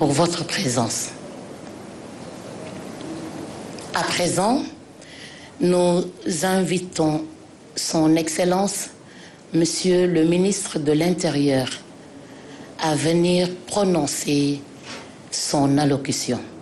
pour votre présence. À présent, nous invitons Son Excellence, Monsieur le ministre de l'Intérieur, à venir prononcer son allocution.